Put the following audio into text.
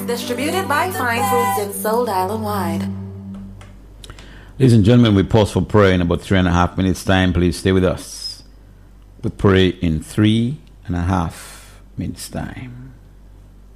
Distributed by Fine Foods and sold island-wide. Ladies and gentlemen, we pause for prayer in about 3.5 minutes' time. Please stay with us. We pray in 3.5 minutes' time.